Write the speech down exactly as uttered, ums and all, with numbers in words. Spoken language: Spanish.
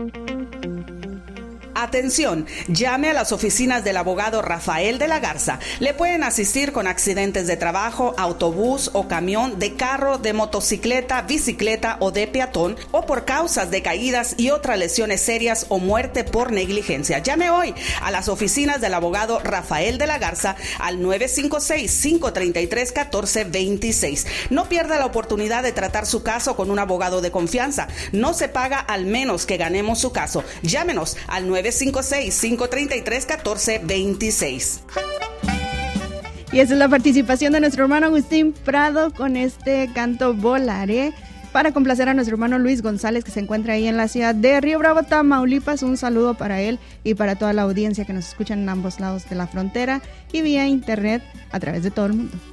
Atención, llame a las oficinas del abogado Rafael de la Garza. Le pueden asistir con accidentes de trabajo, autobús o camión, de carro, de motocicleta, bicicleta o de peatón, o por causas de caídas y otras lesiones serias o muerte por negligencia. Llame hoy a las oficinas del abogado Rafael de la Garza al nueve cinco seis, cinco tres tres, uno cuatro dos seis. No pierda la oportunidad de tratar su caso con un abogado de confianza. No se paga al menos que ganemos su caso. Llámenos al nueve cinco seis, cinco tres tres, uno cuatro dos seis. Y esa es la participación de nuestro hermano Agustín Prado con este canto Volaré, para complacer a nuestro hermano Luis González, que se encuentra ahí en la ciudad de Río Bravo, Tamaulipas. Un saludo para él y para toda la audiencia que nos escucha en ambos lados de la frontera y vía internet a través de todo el mundo.